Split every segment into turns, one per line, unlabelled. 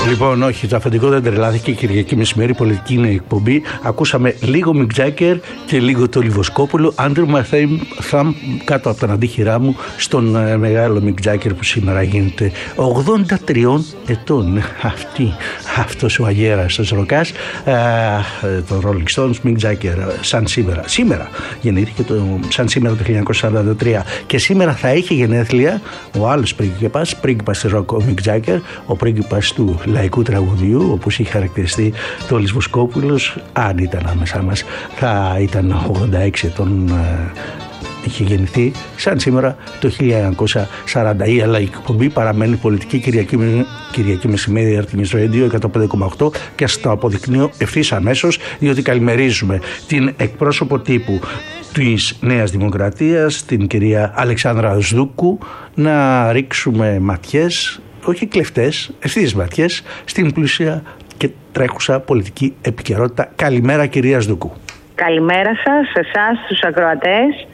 Λοιπόν, όχι, το αφεντικό δεν τρελάθηκε. Κυριακή μεσημέρι, πολιτική είναι η εκπομπή. Ακούσαμε λίγο Μικ Τζάκερ και λίγο το Λιβοσκόπουλο. Andrew My Thumb κάτω από τα αντίχειρά μου στον μεγάλο Μικ Τζάκερ που σήμερα γίνεται 83 ετών. Αυτός ο αγέρας της ροκάς, των Rolling Stones, Μικ Τζάκερ, σαν σήμερα. Σήμερα γεννήθηκε, σαν σήμερα το 1943. Και σήμερα θα είχε γενέθλια ο άλλος πρίγκιπας της ροκ, ο Μικ Τζάκερ, ο πρίγκιπας του λαϊκού τραγουδιού, όπως είχε χαρακτηριστεί το Λιβοσκόπουλος. Αν ήταν άμεσά μας, θα ήταν 86 ετών. Είχε γεννηθεί σαν σήμερα το 1940. Η αλλά η εκπομπή παραμένει πολιτική Κυριακή μεσημέρι Artemis Radio 105,8 και στο αποδεικνύω ευθύς αμέσως, διότι καλημερίζουμε την εκπρόσωπο τύπου της Νέας Δημοκρατίας, την κυρία Αλεξάνδρα Σδούκου, να ρίξουμε ματιές, όχι κλεφτές, ευθύς ματιές, στην πλούσια και τρέχουσα πολιτική επικαιρότητα. Καλημέρα, κυρία Σδούκου.
Καλημέρα σας, εσάς, στους ακροατές.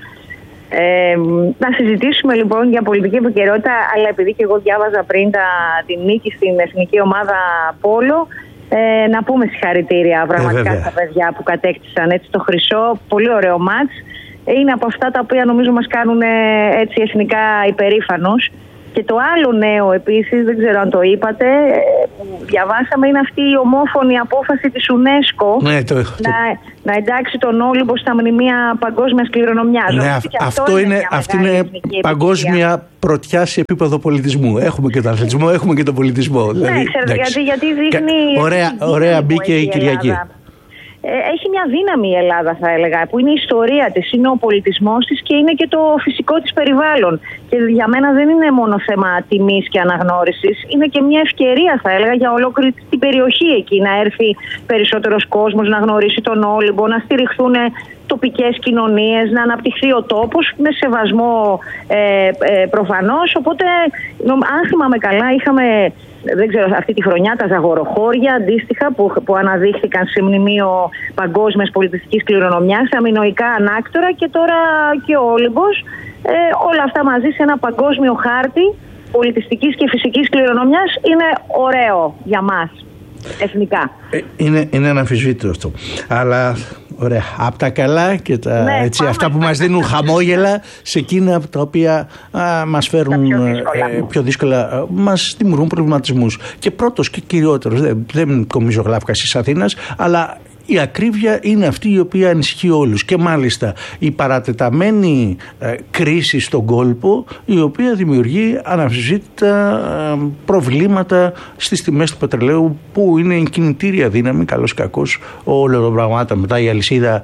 Να συζητήσουμε λοιπόν για πολιτική επικαιρότητα, αλλά επειδή και εγώ διάβαζα πριν την νίκη στην εθνική ομάδα Πόλο, να πούμε συγχαρητήρια πραγματικά στα παιδιά που κατέκτησαν έτσι το χρυσό. Πολύ ωραίο μάτς. Είναι από αυτά τα οποία νομίζω μας κάνουν έτσι εθνικά υπερήφανους. Και το άλλο νέο επίσης, δεν ξέρω αν το είπατε, που διαβάσαμε, είναι αυτή η ομόφωνη απόφαση της UNESCO να εντάξει τον Όλυμπο στα μνημεία παγκόσμιας κληρονομιάς.
Ναι, αυτή είναι παγκόσμια πρωτιά σε επίπεδο πολιτισμού. Έχουμε και τον αθλητισμό, έχουμε και τον πολιτισμό.
Ναι, δηλαδή, ξέρετε, γιατί δείχνει...
Ωραία μπήκε η Κυριακή.
Έχει μια δύναμη η Ελλάδα, θα έλεγα, που είναι η ιστορία της, είναι ο πολιτισμός της και είναι και το φυσικό της περιβάλλον. Και για μένα δεν είναι μόνο θέμα τιμής και αναγνώρισης, είναι και μια ευκαιρία, θα έλεγα, για ολόκληρη την περιοχή εκεί να έρθει περισσότερος κόσμος, να γνωρίσει τον Όλυμπο, να στηριχθούν τοπικές κοινωνίες, να αναπτυχθεί ο τόπος με σεβασμό προφανώς. Οπότε, αν θυμάμαι καλά, είχαμε... Δεν ξέρω, αυτή τη χρονιά τα ζαγοροχώρια αντίστοιχα που αναδείχθηκαν σε μνημείο παγκόσμιας πολιτιστικής κληρονομιάς, αμινοϊκά ανάκτορα, και τώρα και ο Όλυμπος. Όλα αυτά μαζί σε ένα παγκόσμιο χάρτη πολιτιστικής και φυσικής κληρονομιάς είναι ωραίο για μας εθνικά.
Είναι αναμφισβήτητο αυτό. Αλλά ωραία, από τα καλά και αυτά που μας δίνουν χαμόγελα σε εκείνα τα οποία μας φέρουν πιο δύσκολα, μας δημιουργούν προβληματισμούς. Και πρώτος και κυριότερος, δεν κομίζω γλάφκας της Αθήνας, αλλά η ακρίβεια είναι αυτή η οποία ανησυχεί όλους. Και μάλιστα η παρατεταμένη κρίση στον κόλπο, η οποία δημιουργεί αναμφισβήτητα προβλήματα στις τιμές του πετρελαίου, που είναι η κινητήρια δύναμη, καλώς κακώς, όλων των πραγμάτων. Μετά η αλυσίδα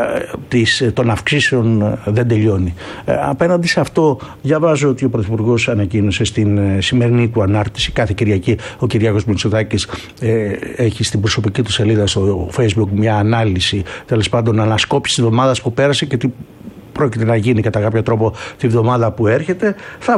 των αυξήσεων δεν τελειώνει. Απέναντι σε αυτό, διαβάζω ότι ο Πρωθυπουργός ανακοίνωσε στην σημερινή του ανάρτηση, κάθε Κυριακή ο Κυριάκος Μητσοτάκης έχει στην προσωπική του σελίδα στο Facebook μια ανάλυση, τέλος πάντων ανασκόπηση της εβδομάδας που πέρασε και τι πρόκειται να γίνει κατά κάποιο τρόπο τη βδομάδα που έρχεται.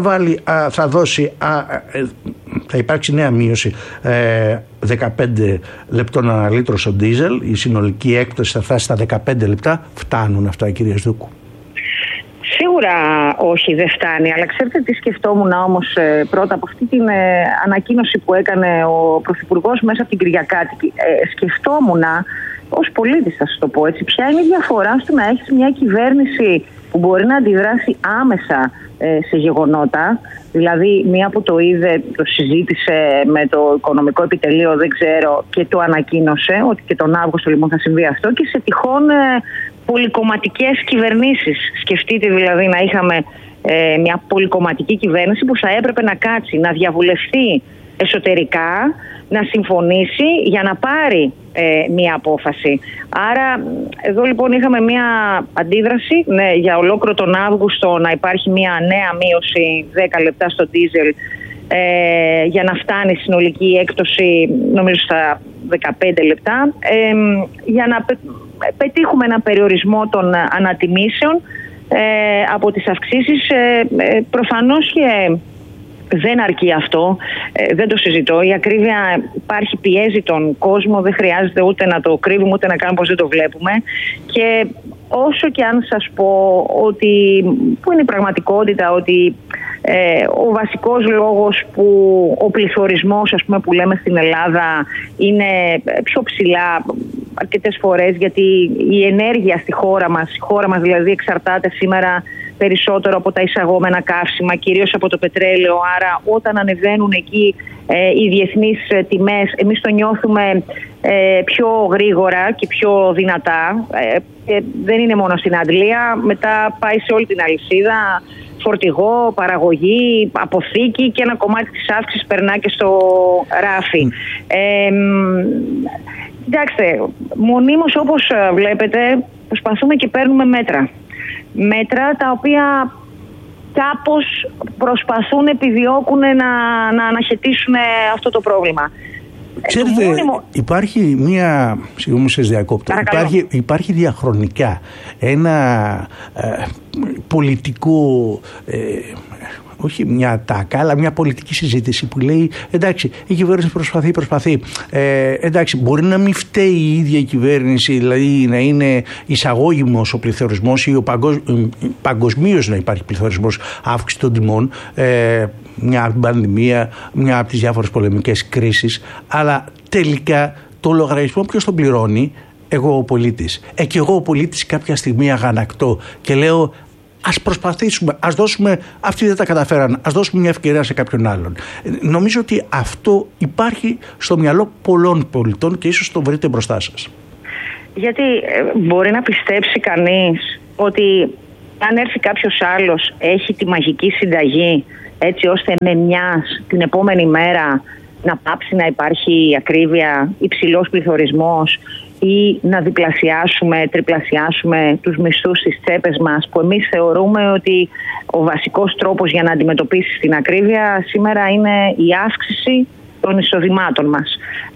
Θα υπάρξει νέα μείωση 15 λεπτών ανά λίτρο στο ντίζελ. Η συνολική έκπτωση θα φτάσει στα 15 λεπτά. Φτάνουν αυτά, κυρία Σδούκου?
Σίγουρα όχι, δεν φτάνει. Αλλά ξέρετε τι σκεφτόμουν όμως πρώτα από αυτή την ανακοίνωση που έκανε ο Πρωθυπουργός μέσα από την Κυριακάτικη? Σκεφτόμουν ως πολίτης, θα σας το πω έτσι, ποια είναι η διαφορά στο να έχεις μια κυβέρνηση που μπορεί να αντιδράσει άμεσα σε γεγονότα. Δηλαδή, μία που το είδε, το συζήτησε με το Οικονομικό Επιτελείο, δεν ξέρω, και το ανακοίνωσε ότι και τον Αύγουστο λοιπόν θα συμβεί αυτό, και σε τυχόν πολυκομματικές κυβερνήσεις. Σκεφτείτε δηλαδή να είχαμε μια πολυκομματική κυβέρνηση που θα έπρεπε να κάτσει, να διαβουλευτεί εσωτερικά, να συμφωνήσει για να πάρει μία απόφαση. Άρα εδώ λοιπόν είχαμε μία αντίδραση, ναι, για ολόκληρο τον Αύγουστο να υπάρχει μία νέα μείωση 10 λεπτά στο ντίζελ, για να φτάνει συνολική έκπτωση νομίζω στα 15 λεπτά, για να πετύχουμε ένα περιορισμό των ανατιμήσεων από τις αυξήσεις. Προφανώς και δεν αρκεί αυτό, δεν το συζητώ. Η ακρίβεια υπάρχει, πιέζει τον κόσμο, δεν χρειάζεται ούτε να το κρύβουμε ούτε να κάνουμε πως δεν το βλέπουμε. Και όσο και αν σας πω ότι, που είναι η πραγματικότητα, ότι Ο βασικός λόγος που ο πληθωρισμός, ας πούμε, που λέμε στην Ελλάδα είναι πιο ψηλά αρκετές φορές, γιατί η ενέργεια στη χώρα μας δηλαδή εξαρτάται σήμερα περισσότερο από τα εισαγόμενα καύσιμα, κυρίως από το πετρέλαιο. Άρα όταν ανεβαίνουν εκεί οι διεθνείς τιμές, εμείς το νιώθουμε πιο γρήγορα και πιο δυνατά. Δεν είναι μόνο στην αντλία, μετά πάει σε όλη την αλυσίδα, φορτηγό, παραγωγή, αποθήκη, και ένα κομμάτι της αύξησης περνά και στο ράφι. Κοιτάξτε, μονίμως, όπως βλέπετε, προσπαθούμε και παίρνουμε μέτρα τα οποία κάπως προσπαθούν, επιδιώκουν να αναχαιτήσουν αυτό το πρόβλημα.
Ξέρετε, υπάρχει μία, συγγνώμη σας διακόπτω, υπάρχει διαχρονικά ένα πολιτικό, όχι μια ατάκα, αλλά μια πολιτική συζήτηση που λέει εντάξει, η κυβέρνηση προσπαθεί. Εντάξει, μπορεί να μην φταίει η ίδια η κυβέρνηση, δηλαδή να είναι εισαγώγημος ο πληθωρισμός ή παγκοσμίως να υπάρχει πληθωρισμός, αύξηση των τιμών, μια από την πανδημία, μια από τις διάφορες πολεμικές κρίσεις, αλλά τελικά το λογαριασμό ποιος τον πληρώνει? Εγώ ο πολίτης. Και εγώ ο πολίτης κάποια στιγμή αγανακτώ και λέω ας προσπαθήσουμε, ας δώσουμε, αυτοί δεν τα καταφέραν, ας δώσουμε μια ευκαιρία σε κάποιον άλλον. Νομίζω ότι αυτό υπάρχει στο μυαλό πολλών πολιτών και ίσως το βρείτε μπροστά σας. Γιατί μπορεί να πιστέψει κανείς ότι αν έρθει κάποιος άλλος έχει τη μαγική συνταγή έτσι ώστε με μιας την επόμενη μέρα να πάψει να υπάρχει ακρίβεια, υψηλός πληθωρισμός ή να διπλασιάσουμε, τριπλασιάσουμε τους μισθούς στις τσέπες μας, που εμείς θεωρούμε ότι ο βασικός τρόπος για να αντιμετωπίσεις την ακρίβεια σήμερα είναι η αύξηση των εισοδημάτων μας.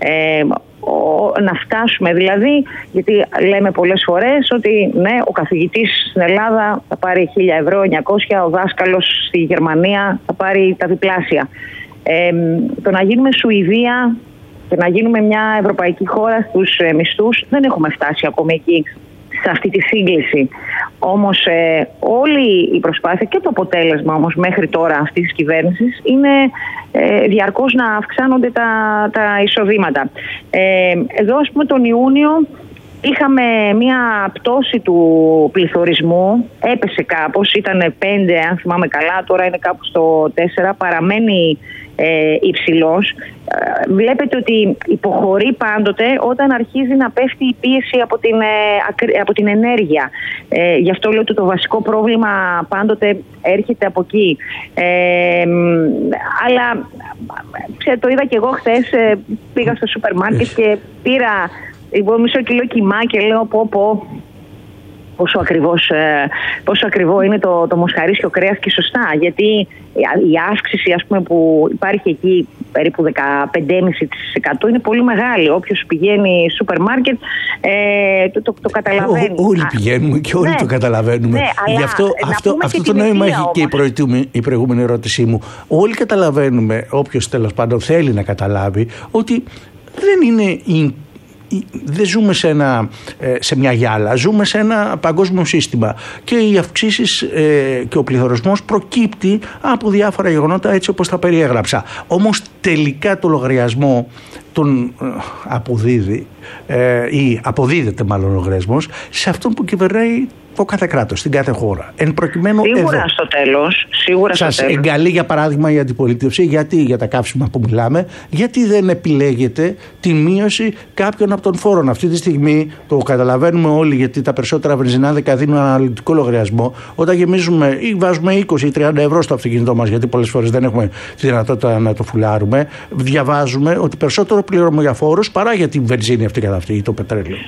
Να φτάσουμε δηλαδή, γιατί λέμε πολλές φορές ότι ναι, ο καθηγητής στην Ελλάδα θα πάρει 1.000 ευρώ, 900, ο δάσκαλος στη Γερμανία θα πάρει τα διπλάσια. Το να γίνουμε Σουηδία και να γίνουμε μια ευρωπαϊκή χώρα στους μισθούς, δεν έχουμε φτάσει ακόμη εκεί, σε αυτή τη σύγκληση. Όμως όλη η προσπάθεια και το αποτέλεσμα όμως μέχρι τώρα αυτής της κυβέρνησης είναι διαρκώς να αυξάνονται τα εισοδήματα. Εδώ, ας πούμε, τον Ιούνιο είχαμε μια πτώση του πληθωρισμού, έπεσε κάπως, ήταν 5 αν θυμάμαι καλά, τώρα είναι κάπου στο 4, παραμένει υψηλός. Βλέπετε ότι υποχωρεί πάντοτε όταν αρχίζει να πέφτει η πίεση από την ενέργεια. Γι' αυτό λέω ότι το βασικό πρόβλημα πάντοτε έρχεται από εκεί. Αλλά το είδα και εγώ χθες, πήγα στο σούπερ μάρκετ και πήρα μισό κιλό κιμά και λέω πω πόσο ακριβό είναι το μοσχαρίσιο κρέας, και σωστά, γιατί η αύξηση, ας πούμε, που υπάρχει εκεί περίπου 15,5% είναι πολύ μεγάλη. Όποιος πηγαίνει σούπερ μάρκετ το καταλαβαίνει. Όλοι πηγαίνουμε και όλοι το καταλαβαίνουμε. Ναι, γι' αυτό το νόημα έχει και η προηγούμενη ερώτησή μου. Όλοι καταλαβαίνουμε, όποιος τέλος πάντων θέλει να καταλάβει, ότι δεν ζούμε σε μια γυάλα, ζούμε σε ένα παγκόσμιο σύστημα και οι αυξήσεις και ο πληθωρισμός προκύπτει από διάφορα γεγονότα, έτσι όπως τα περιέγραψα. Όμως τελικά το λογαριασμό τον αποδίδει ή αποδίδεται μάλλον ο λογαριασμός σε αυτόν που κυβερνάει το κάθε κράτος, στην κάθε χώρα. Εν προκειμένου
σίγουρα
εδώ.
Στο τέλος. Σας
εγκαλεί για παράδειγμα η αντιπολίτευση, γιατί για τα καύσιμα που μιλάμε, γιατί δεν επιλέγεται τη μείωση κάποιων από των φόρων. Αυτή τη στιγμή το καταλαβαίνουμε όλοι, γιατί τα περισσότερα βενζινάδικα δίνουν αναλυτικό λογαριασμό. Όταν γεμίζουμε ή βάζουμε 20 ή 30 ευρώ στο αυτοκίνητό μας, γιατί πολλές φορές δεν έχουμε τη δυνατότητα να το φουλάρουμε, διαβάζουμε ότι περισσότερο πληρώνουμε για φόρους παρά για την βενζίνη αυτή καθ' αυτή ή το πετρέλαιο.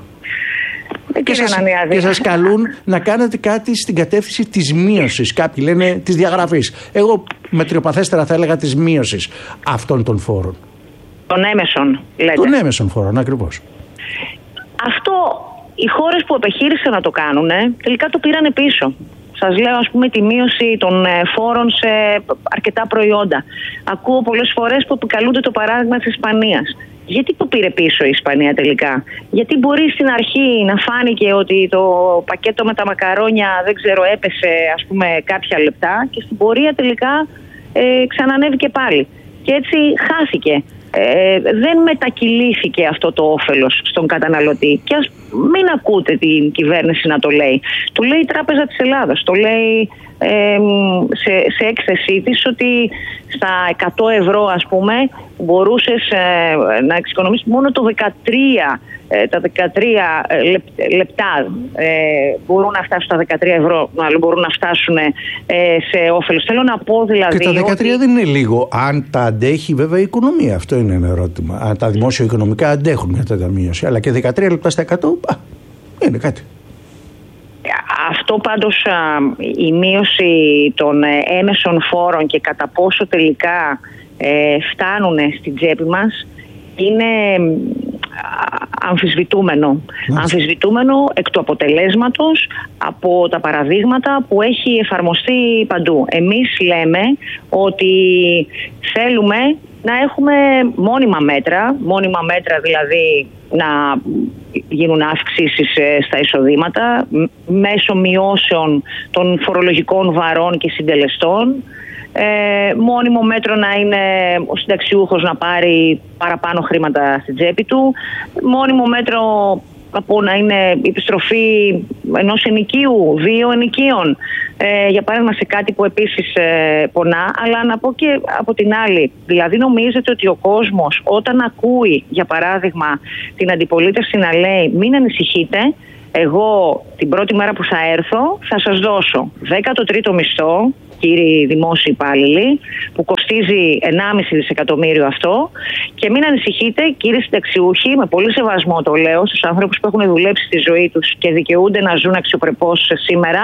Και σας καλούν να κάνετε κάτι στην κατεύθυνση της μείωσης. Κάποιοι λένε της διαγραφής. Εγώ μετριοπαθέστερα θα έλεγα της μείωσης αυτών των φόρων.
Των έμεσων, λέτε.
Των έμεσων φόρων, ακριβώς.
Αυτό οι χώρες που επεχείρησαν να το κάνουν τελικά το πήρανε πίσω. Σας λέω, ας πούμε, τη μείωση των φόρων σε αρκετά προϊόντα. Ακούω πολλές φορές που επικαλούνται το παράδειγμα της Ισπανίας. Γιατί το πήρε πίσω η Ισπανία τελικά? Γιατί μπορεί στην αρχή να φάνηκε ότι το πακέτο με τα μακαρόνια, δεν ξέρω, έπεσε ας πούμε κάποια λεπτά και στην πορεία τελικά ξανανέβηκε πάλι. Και έτσι χάθηκε. Δεν μετακυλήθηκε αυτό το όφελος στον καταναλωτή. Και ας μην ακούτε την κυβέρνηση να το λέει. Το λέει η Τράπεζα της Ελλάδας. Το λέει σε έκθεσή της ότι στα 100 ευρώ ας πούμε μπορούσες να εξοικονομήσεις μόνο το 13. Τα 13 λεπτά μπορούν να φτάσουν, τα 13 ευρώ μπορούν να φτάσουν σε όφελος. Θέλω να πω δηλαδή. Και
τα 13 δεν είναι λίγο, αν τα αντέχει βέβαια η οικονομία. Αυτό είναι ένα ερώτημα. Αν τα δημόσιο-οικονομικά αντέχουν μια τέτοια μείωση. Αλλά και 13 λεπτά στα 100 είναι κάτι.
Αυτό πάντως, η μείωση των έμεσων φόρων και κατά πόσο τελικά φτάνουν στην τσέπη μας είναι αμφισβητούμενο. Αμφισβητούμενο εκ του αποτελέσματος από τα παραδείγματα που έχει εφαρμοστεί παντού. Εμείς λέμε ότι θέλουμε να έχουμε μόνιμα μέτρα δηλαδή να γίνουν αύξησεις στα εισοδήματα μέσω μειώσεων των φορολογικών βαρών και συντελεστών. Μόνιμο μέτρο να είναι ο συνταξιούχος να πάρει παραπάνω χρήματα στην τσέπη του. Μόνιμο μέτρο να είναι η επιστροφή ενός ενοικίου, 2 ενοικίων, για παράδειγμα, σε κάτι που επίσης πονά. Αλλά να πω και από την άλλη, δηλαδή νομίζετε ότι ο κόσμος όταν ακούει, για παράδειγμα, την αντιπολίτευση να λέει μην ανησυχείτε, εγώ την πρώτη μέρα που θα έρθω θα σας δώσω 13ο μισθό, κύριοι δημόσιοι υπάλληλοι, που κοστίζει 1,5 δισεκατομμύριο αυτό, και μην ανησυχείτε, κύριοι συνταξιούχοι, με πολύ σεβασμό το λέω στους ανθρώπους που έχουν δουλέψει στη ζωή τους και δικαιούνται να ζουν αξιοπρεπώς σήμερα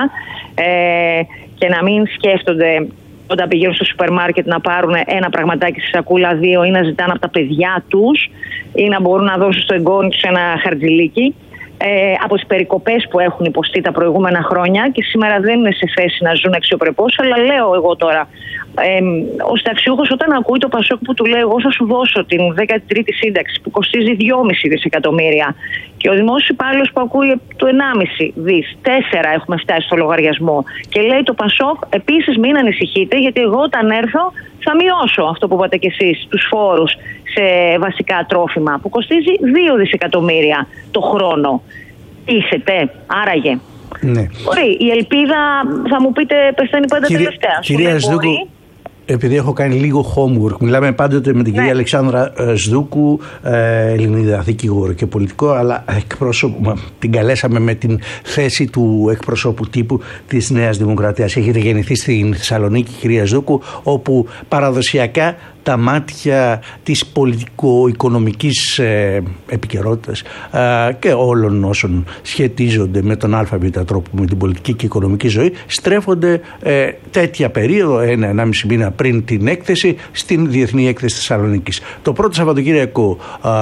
και να μην σκέφτονται όταν πηγαίνουν στο σούπερ μάρκετ να πάρουν ένα πραγματάκι στη σακούλα, 2, ή να ζητάνε από τα παιδιά τους ή να μπορούν να δώσουν στο εγγόνι τους ένα χαρτζηλίκι. Από τις περικοπές που έχουν υποστεί τα προηγούμενα χρόνια και σήμερα δεν είναι σε θέση να ζουν αξιοπρεπώς. Αλλά λέω εγώ τώρα, ο συνταξιούχος όταν ακούει το Πασόκ που του λέει εγώ θα σου δώσω την 13η σύνταξη που κοστίζει 2,5 δισεκατομμύρια, και ο δημόσιος υπάλληλος που ακούει το 1,5 δις, 4 έχουμε φτάσει στο λογαριασμό, και λέει το Πασόκ επίσης μην ανησυχείτε γιατί εγώ όταν έρθω θα μειώσω αυτό που είπατε κι εσείς, τους φόρους σε βασικά τρόφιμα που κοστίζει 2 δισεκατομμύρια το χρόνο. Είσετε, άραγε.
Ναι.
Μπορεί, η ελπίδα θα μου πείτε πεθαίνει πάντα τελευταία.
Κυρία Σδούκου, επειδή έχω κάνει λίγο homework, μιλάμε πάντοτε με την κυρία Αλεξάνδρα Σδούκου, Ελληνίδα δικηγόρο και πολιτικό, αλλά εκπρόσωπο, την καλέσαμε με την θέση του εκπροσώπου τύπου της Νέας Δημοκρατίας. Έχετε γεννηθεί στην Θεσσαλονίκη, κυρία Σδούκου, όπου παραδοσιακά τα μάτια της πολιτικο-οικονομικής επικαιρότητας και όλων όσων σχετίζονται με τον ΑΒ τρόπο με την πολιτική και οικονομική ζωή στρέφονται τέτοια περίοδο, 1-1,5 μήνα πριν την έκθεση, στην Διεθνή Έκθεση Θεσσαλονίκης. Το πρώτο Σαββατοκύριακο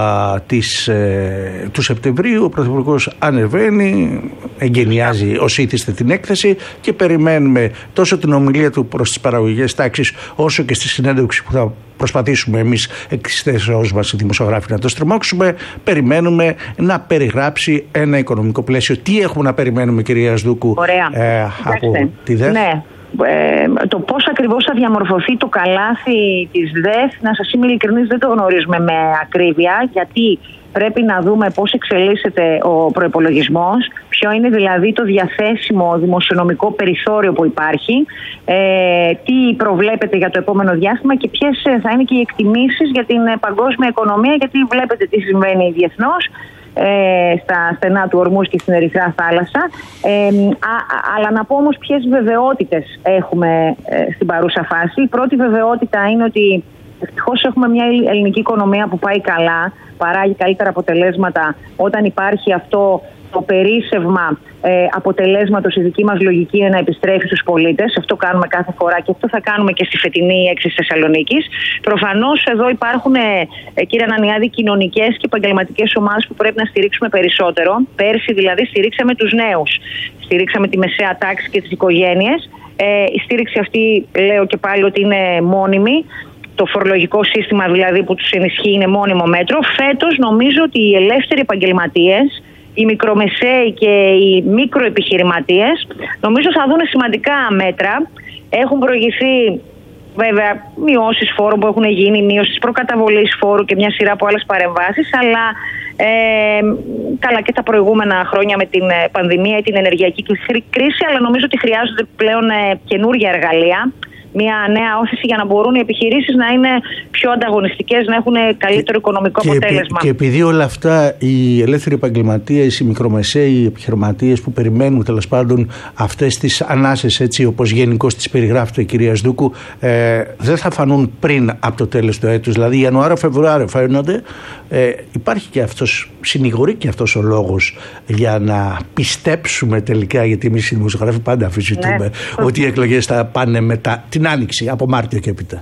του Σεπτεμβρίου ο Πρωθυπουργός ανεβαίνει, εγκαινιάζει ως ήθιστε την έκθεση και περιμένουμε τόσο την ομιλία του προς τις παραγωγικές τάξεις όσο και στη συνέντευξη που θα προσπαθήσουμε εμείς εκ θέσεώς μας οι δημοσιογράφοι να το στριμώξουμε. Περιμένουμε να περιγράψει ένα οικονομικό πλαίσιο. Τι έχουμε να περιμένουμε, κυρία Σδούκου, από τη ΔΕΘ?
Ναι. Το πώς ακριβώς θα διαμορφωθεί το καλάθι της ΔΕΘ, να σας είμαι ειλικρινής, δεν το γνωρίζουμε με ακρίβεια, γιατί πρέπει να δούμε πώς εξελίσσεται ο προϋπολογισμός, ποιο είναι δηλαδή το διαθέσιμο δημοσιονομικό περιθώριο που υπάρχει, τι προβλέπεται για το επόμενο διάστημα και ποιες θα είναι και οι εκτιμήσεις για την παγκόσμια οικονομία, γιατί βλέπετε τι συμβαίνει διεθνώς στα στενά του Ορμούς και στην Ερυθρά Θάλασσα. Αλλά να πω όμως ποιες βεβαιότητες έχουμε στην παρούσα φάση. Η πρώτη βεβαιότητα είναι ότι ευτυχώς έχουμε μια ελληνική οικονομία που πάει καλά, παράγει καλύτερα αποτελέσματα όταν υπάρχει αυτό το περίσσευμα αποτελέσματος, η δική μας λογική είναι να επιστρέφει στους πολίτες. Αυτό κάνουμε κάθε φορά και αυτό θα κάνουμε και στη φετινή έκθεση Θεσσαλονίκης. Προφανώς εδώ υπάρχουν, κύριε Ανανιάδη, κοινωνικές και επαγγελματικές ομάδες που πρέπει να στηρίξουμε περισσότερο. Πέρσι δηλαδή στηρίξαμε τους νέους, στηρίξαμε τη μεσαία τάξη και τις οικογένειες. Η στήριξη αυτή, λέω και πάλι, ότι είναι μόνιμη. το φορολογικό σύστημα δηλαδή που τους ενισχύει είναι μόνιμο μέτρο. Φέτος νομίζω ότι οι ελεύθεροι επαγγελματίες, οι μικρομεσαίοι και οι μικροεπιχειρηματίες νομίζω θα δουν σημαντικά μέτρα. Έχουν προηγηθεί βέβαια μειώσεις φόρου που έχουν γίνει, μείωση της προκαταβολής φόρου και μια σειρά από άλλες παρεμβάσεις, αλλά καλά και τα προηγούμενα χρόνια με την πανδημία ή την ενεργειακή κρίση, αλλά νομίζω ότι χρειάζονται πλέον καινούργια εργαλεία, μια νέα όθηση για να μπορούν οι επιχειρήσεις να είναι πιο ανταγωνιστικές, να έχουν καλύτερο οικονομικό αποτέλεσμα.
Και επειδή όλα αυτά οι ελεύθεροι επαγγελματίες, οι μικρομεσαίοι, οι επιχειρηματίες που περιμένουν τέλος πάντων αυτές τις ανάσες, έτσι όπως γενικώς τις περιγράφεται η κυρία Σδούκου, δεν θα φανούν πριν από το τέλος του έτους, δηλαδή Ιανουάριο-Φεβρουάριο φαίνονται, υπάρχει και αυτός, συνηγορεί και αυτός ο λόγος για να πιστέψουμε τελικά, γιατί εμείς οι δημοσιογράφοι πάντα αμφισβητούμε ότι οι εκλογές θα πάνε μετά την Άνοιξη, από Μάρτιο και έπειτα.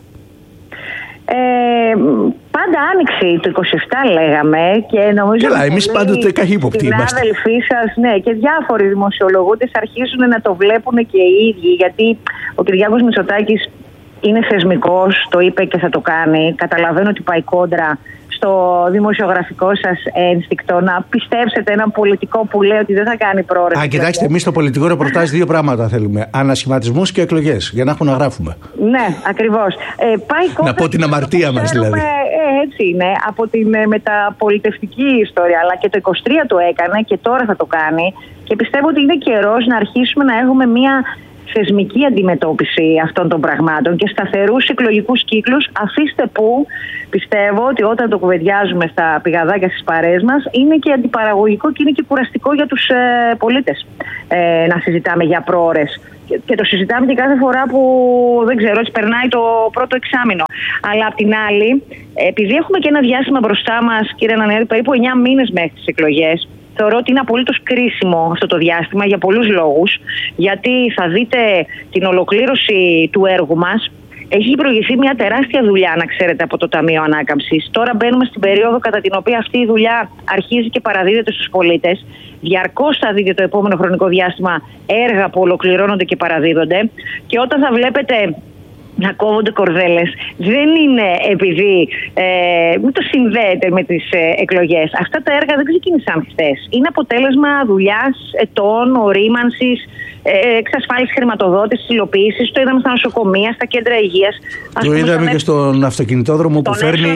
Πάντα Άνοιξη το 27 λέγαμε και νομίζω
ότι εμείς πάντοτε καχύποπτοι είμαστε.
Οι συνάδελφοί σας, ναι, και διάφοροι δημοσιολογούντες αρχίζουν να το βλέπουν και οι ίδιοι, γιατί ο Κυριάκος Μητσοτάκης είναι θεσμικός, το είπε και θα το κάνει. Καταλαβαίνω ότι πάει κόντρα στο δημοσιογραφικό σας ένστικτο να πιστέψετε έναν πολιτικό που λέει ότι δεν θα κάνει πρόορες.
Κοιτάξτε, εμείς στο πολιτικό ρεπορτάζ δύο πράγματα θέλουμε. Ανασχηματισμούς και εκλογές, για να έχουμε να γράφουμε.
Ναι, ακριβώς. Πάει κόντρα.
Να πω την αμαρτία μας δηλαδή.
Έτσι είναι, από την μεταπολιτευτική ιστορία. Αλλά και το 23 το έκανε και τώρα θα το κάνει. Και πιστεύω ότι είναι καιρός να αρχίσουμε να έχουμε μια θεσμική αντιμετώπιση αυτών των πραγμάτων και σταθερούς εκλογικούς κύκλους. Αφήστε που πιστεύω ότι όταν το κουβεντιάζουμε στα πηγαδάκια στις παρέες μας είναι και αντιπαραγωγικό και είναι και κουραστικό για τους πολίτες να συζητάμε για προώρες. Και το συζητάμε και κάθε φορά που δεν ξέρω, έτσι περνάει το πρώτο εξάμηνο. Αλλά απ' την άλλη, επειδή έχουμε και ένα διάστημα μπροστά μας, κύριε Ανανιάδη, περίπου 9 μήνες μέχρι τις εκλογές, θεωρώ ότι είναι απολύτως κρίσιμο αυτό το διάστημα για πολλούς λόγους. Γιατί θα δείτε την ολοκλήρωση του έργου μας. Έχει προηγηθεί μια τεράστια δουλειά, να ξέρετε, από το Ταμείο Ανάκαμψης. Τώρα μπαίνουμε στην περίοδο κατά την οποία αυτή η δουλειά αρχίζει και παραδίδεται στους πολίτες. Διαρκώς θα δείτε το επόμενο χρονικό διάστημα έργα που ολοκληρώνονται και παραδίδονται. Και όταν θα βλέπετε να κόβονται κορδέλες, δεν είναι επειδή μην το συνδέεται με τις εκλογές. Αυτά τα έργα δεν ξεκίνησαν χθες. Είναι αποτέλεσμα δουλειάς ετών, ορίμανσης, εξασφάλιση χρηματοδότησης, υλοποίησης. Το είδαμε στα νοσοκομεία, στα κέντρα υγείας.
Το είδαμε και στον αυτοκινητόδρομο που φέρνει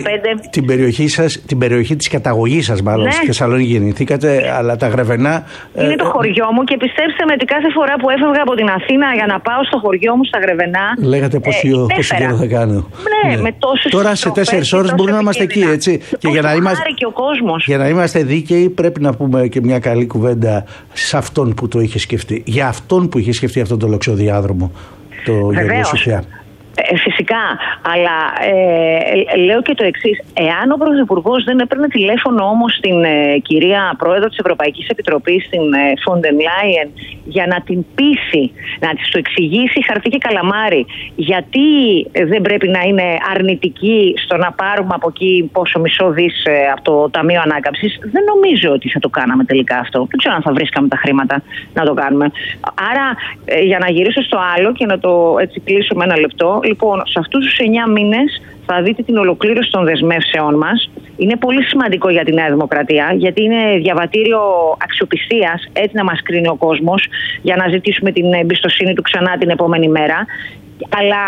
την περιοχή της καταγωγής σας, μάλλον. Στη Θεσσαλονίκη γεννηθήκατε, αλλά τα Γρεβενά.
Είναι το χωριό μου και πιστέψτε με ότι κάθε φορά που έφευγα από την Αθήνα για να πάω στο χωριό μου στα Γρεβενά.
Λέγατε πόσο καιρό θα κάνω.
Ναι, με τόσες.
Τώρα σε 4 ώρες μπορούμε να είμαστε εκεί, έτσι.
Και
για να είμαστε δίκαιοι, πρέπει να πούμε και μια καλή κουβέντα σε αυτόν που το είχε σκεφτεί. Για αυτόν που είχε σκεφτεί αυτόν τον λοξοδιάδρομο, το Γιώργο Σουφιά.
Φυσικά, αλλά λέω και το εξής. Εάν ο Πρωθυπουργός δεν έπαιρνε τηλέφωνο όμως στην κυρία Πρόεδρο της Ευρωπαϊκής Επιτροπής, την Φον ντερ Λάιεν, για να την πείσει, να της το εξηγήσει χαρτί και καλαμάρι, γιατί δεν πρέπει να είναι αρνητική στο να πάρουμε από εκεί πόσο μισό δις από το Ταμείο Ανάκαμψης, δεν νομίζω ότι θα το κάναμε τελικά αυτό. Δεν ξέρω αν θα βρίσκαμε τα χρήματα να το κάνουμε. Άρα, για να γυρίσω στο άλλο και να το έτσι κλείσω με ένα λεπτό. Λοιπόν, σε αυτούς τους 9 μήνες θα δείτε την ολοκλήρωση των δεσμεύσεών μας. Είναι πολύ σημαντικό για τη Νέα Δημοκρατία, γιατί είναι διαβατήριο αξιοπιστίας, έτσι να μας κρίνει ο κόσμος, για να ζητήσουμε την εμπιστοσύνη του ξανά την επόμενη μέρα. Αλλά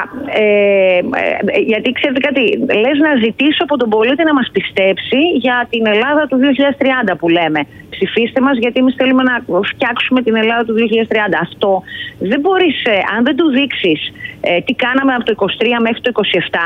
γιατί ξέρετε κάτι, λες να ζητήσω από τον πολίτη να μας πιστέψει για την Ελλάδα του 2030 που λέμε. Ψηφίστε μας γιατί εμείς θέλουμε να φτιάξουμε την Ελλάδα του 2030. Αυτό δεν μπορείς, αν δεν του δείξεις τι κάναμε από το 23 μέχρι το 27,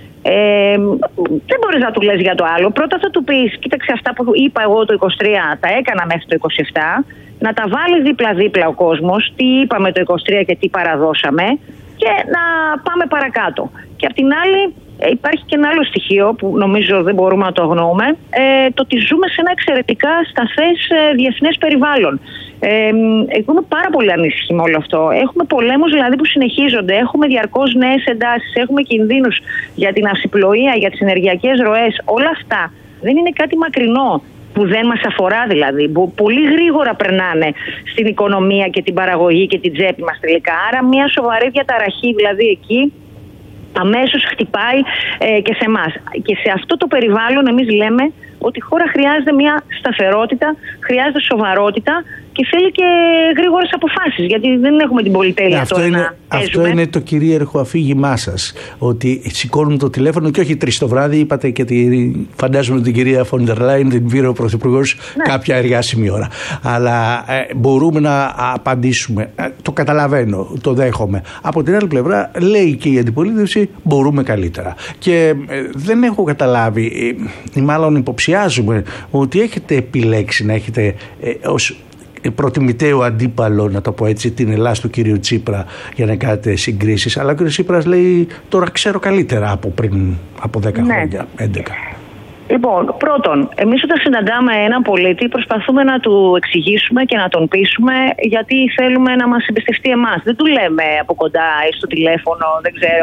δεν μπορείς να του λες για το άλλο. Πρώτα θα του πεις, κοίταξε αυτά που είπα εγώ το 23 τα έκανα μέχρι το 27, να τα βάλει δίπλα-δίπλα ο κόσμος, τι είπαμε το 23 και τι παραδώσαμε, και να πάμε παρακάτω. Και απ' την άλλη υπάρχει και ένα άλλο στοιχείο που νομίζω δεν μπορούμε να το αγνοούμε, το ότι ζούμε σε ένα εξαιρετικά σταθές διεθνές περιβάλλον. Εγώ είμαι πάρα πολύ ανήσυχη με όλο αυτό. Έχουμε πολέμους δηλαδή που συνεχίζονται, έχουμε διαρκώς νέες εντάσεις, έχουμε κινδύνους για την αυσιπλοεία, για τις ενεργειακές ροές. Όλα αυτά δεν είναι κάτι μακρινό που δεν μας αφορά δηλαδή, που πολύ γρήγορα περνάνε στην οικονομία και την παραγωγή και την τσέπη μας τελικά. Άρα μια σοβαρή διαταραχή δηλαδή εκεί αμέσως χτυπάει και σε εμάς. Και σε αυτό το περιβάλλον εμείς λέμε ότι η χώρα χρειάζεται μια σταθερότητα, χρειάζεται σοβαρότητα και θέλει και γρήγορες αποφάσεις, γιατί δεν έχουμε την πολυτέλεια τώρα να παίζουμε.
Αυτό είναι το κυρίαρχο αφήγημά σας, ότι σηκώνουν το τηλέφωνο και όχι 3 το βράδυ. Είπατε και φαντάζομαι την κυρία Φόντερ Λάιν, την πήρε ο Πρωθυπουργός κάποια εργάσιμη ώρα. Αλλά μπορούμε να απαντήσουμε. Το καταλαβαίνω, το δέχομαι. Από την άλλη πλευρά λέει και η αντιπολίτευση μπορούμε καλύτερα. Και δεν έχω καταλάβει, ή μάλλον υποψιάζουμε, ότι έχετε επιλέξει να έχετε ως προτιμητέο αντίπαλο, να το πω έτσι, την Ελλάς του κυρίου Τσίπρα για να κάνετε συγκρίσεις. Αλλά ο κύριος Τσίπρας λέει τώρα ξέρω καλύτερα από πριν από 10 χρόνια, 11.
Λοιπόν, πρώτον, εμείς όταν συναντάμε έναν πολίτη προσπαθούμε να του εξηγήσουμε και να τον πείσουμε γιατί θέλουμε να μας εμπιστευτεί εμάς. Δεν του λέμε από κοντά ή στο τηλέφωνο, δεν ξέρω,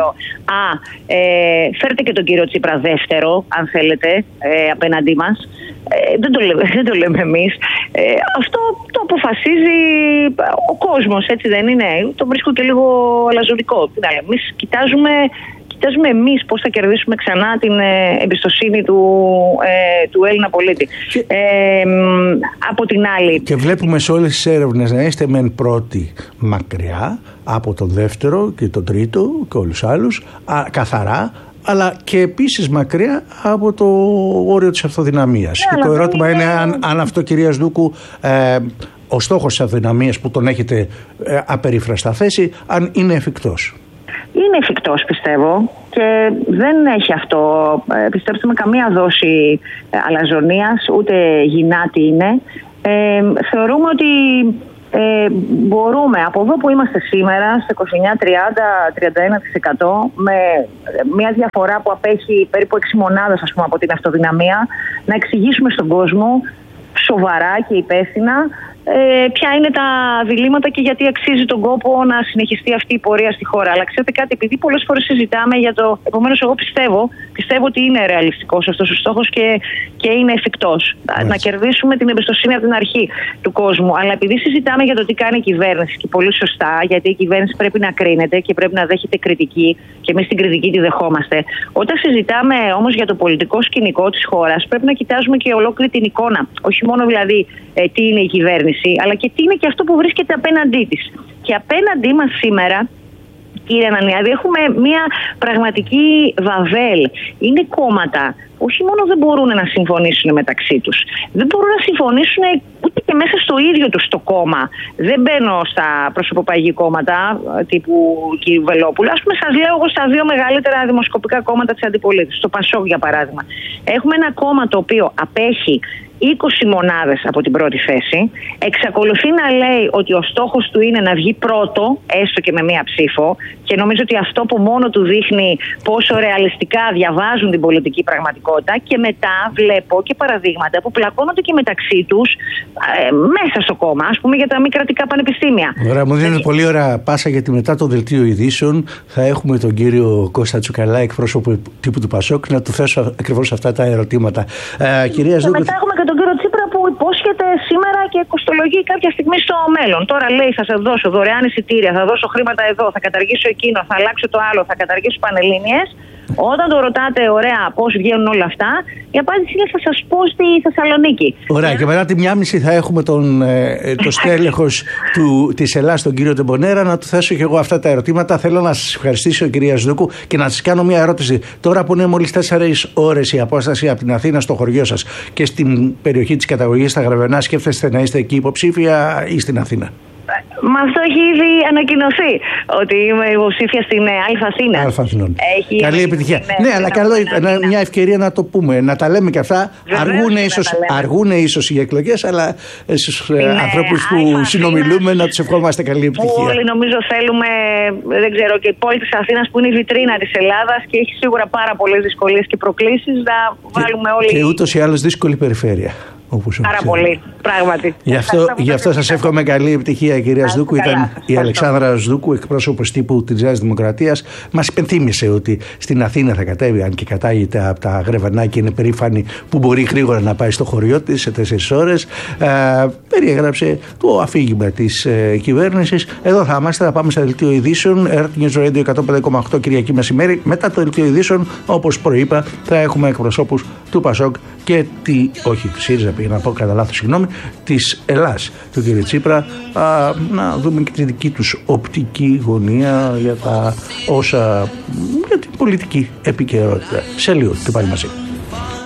φέρτε και τον κύριο Τσίπρα δεύτερο, αν θέλετε, απέναντί μας. Δεν το λέμε εμείς. Αυτό το αποφασίζει ο κόσμος, έτσι δεν είναι? Το βρίσκω και λίγο αλαζονικό. Εμείς κοιτάζουμε εμείς πώς θα κερδίσουμε ξανά την εμπιστοσύνη του Έλληνα πολίτη. Από την άλλη...
Και βλέπουμε σε όλες τις έρευνες να είστε μεν πρώτοι μακριά από τον δεύτερο και τον τρίτο και όλους τους άλλους, καθαρά, αλλά και επίσης μακριά από το όριο της αυτοδυναμίας. Και το ερώτημα είναι αν αυτό, κυρία Σδούκου, ο στόχος της αυτοδυναμίας που τον έχετε απερίφραστα θέσει, αν είναι εφικτός.
Είναι εφικτός, πιστεύω, και δεν έχει αυτό, πιστέψτε με, καμία δόση αλαζονίας, ούτε γυνάτη είναι. Θεωρούμε ότι μπορούμε από εδώ που είμαστε σήμερα, στο 29-30-31%, με μια διαφορά που απέχει περίπου 6 μονάδες, ας πούμε, από την αυτοδυναμία, να εξηγήσουμε στον κόσμο σοβαρά και υπεύθυνα ποια είναι τα διλήμματα και γιατί αξίζει τον κόπο να συνεχιστεί αυτή η πορεία στη χώρα. Αλλά ξέρετε κάτι, επειδή πολλές φορές συζητάμε για το. Επομένως, εγώ πιστεύω ότι είναι ρεαλιστικός αυτός ο στόχος και είναι εφικτός. Να κερδίσουμε την εμπιστοσύνη από την αρχή του κόσμου. Αλλά επειδή συζητάμε για το τι κάνει η κυβέρνηση, και πολύ σωστά, γιατί η κυβέρνηση πρέπει να κρίνεται και πρέπει να δέχεται κριτική, και εμείς την κριτική τη δεχόμαστε. Όταν συζητάμε όμως για το πολιτικό σκηνικό της χώρας, πρέπει να κοιτάζουμε και ολόκληρη την εικόνα. Όχι μόνο δηλαδή τι είναι η κυβέρνηση, αλλά και τι είναι και αυτό που βρίσκεται απέναντί της. Και απέναντί μας σήμερα, κύριε Ανανιάδη, έχουμε μια πραγματική βαβέλ. Είναι κόμματα που όχι μόνο δεν μπορούν να συμφωνήσουν μεταξύ τους, δεν μπορούν να συμφωνήσουν ούτε και μέσα στο ίδιο τους το κόμμα. Δεν μπαίνω στα προσωποπαγή κόμματα τύπου κ. Βελόπουλου. Ας πούμε, σας λέω εγώ στα 2 μεγαλύτερα δημοσκοπικά κόμματα της αντιπολίτευσης, το Πασόκ για παράδειγμα. Έχουμε ένα κόμμα το οποίο απέχει 20 μονάδες από την πρώτη θέση, εξακολουθεί να λέει ότι ο στόχος του είναι να βγει πρώτο, έστω και με μία ψήφο, και νομίζω ότι αυτό που μόνο του δείχνει πόσο ρεαλιστικά διαβάζουν την πολιτική πραγματικότητα. Και μετά βλέπω και παραδείγματα που πλακώνονται και μεταξύ τους μέσα στο κόμμα, ας πούμε, για τα μη κρατικά πανεπιστήμια.
Ωραία, μου δίνετε πολύ ωραία πάσα, γιατί μετά το δελτίο ειδήσεων θα έχουμε τον κύριο Κώστα Τσουκαλά, εκπρόσωπο τύπου του Πασόκ, να του θέσω ακριβώς αυτά τα ερωτήματα. Κυρία Ζούκου,
μετά έχουμε και τον κύριο Τσίπρα που υπόσχεται σήμερα και κοστολογεί κάποια στιγμή στο μέλλον. Τώρα λέει θα σας δώσω δωρεάν εισιτήρια, θα δώσω χρήματα εδώ, θα καταργήσω εκείνο, θα αλλάξω το άλλο, θα καταργήσω πανελλήνιες. Όταν το ρωτάτε, ωραία, πώς βγαίνουν όλα αυτά, η απάντηση είναι θα σας πω στη Θεσσαλονίκη.
Ωραία, και μετά τη 1:30 θα έχουμε το στέλεχος της Ελλάς, τον κύριο Τεμπονέρα, να του θέσω και εγώ αυτά τα ερωτήματα. Θέλω να σας ευχαριστήσω, κυρία Σδούκου, και να σας κάνω μια ερώτηση. Τώρα που είναι μόλις 4 ώρες η απόσταση από την Αθήνα στο χωριό σας και στην περιοχή της καταγωγής στα Γραβενά, σκέφτεστε να είστε εκεί υποψήφια ή στην Αθήνα?
Μα αυτό έχει ήδη ανακοινωθεί, ότι είμαι υποψήφια στην Αλφα Αθήνων.
Καλή επιτυχία. Ναι, αλλά καλό είναι μια ευκαιρία να το πούμε, να τα λέμε και αυτά. Αργούν ίσως οι εκλογές, αλλά στους ανθρώπους που συνομιλούμε να τους ευχόμαστε καλή επιτυχία.
Όλοι νομίζω θέλουμε, δεν ξέρω, και η πόλη της Αθήνας που είναι η βιτρίνα της Ελλάδας και έχει σίγουρα πάρα πολλές δυσκολίες και προκλήσεις, να βάλουμε όλοι.
Και ούτως ή άλλως δύσκολη περιφέρεια.
Πάρα πολύ, πράγματι.
Γι' αυτό σας εύχομαι καλή επιτυχία, κυρία Σδούκου. Ήταν η Αλεξάνδρα Σδούκου, εκπρόσωπος τύπου της Νέας Δημοκρατίας. Μας υπενθύμησε ότι στην Αθήνα θα κατέβει, αν και κατάγεται από τα Γρεβενάκια, είναι περήφανη που μπορεί γρήγορα να πάει στο χωριό της σε 4 ώρες. Περιέγραψε το αφήγημα της κυβέρνησης. Εδώ θα είμαστε, θα πάμε στα δελτίο ειδήσεων. Earth News Radio 105,8 Κυριακή μεσημέρι. Μετά το δελτίο ειδήσεων, όπως προείπα, θα έχουμε εκπροσώπους του ΠΑΣΟΚ και όχι του ΣΥΡΙΖΑ, πήγα να πω κατά λάθος, συγγνώμη, της Ελλάς, του κ. Τσίπρα, να δούμε και τη δική τους οπτική γωνία για για την πολιτική επικαιρότητα. Σε λίγο και πάλι μαζί.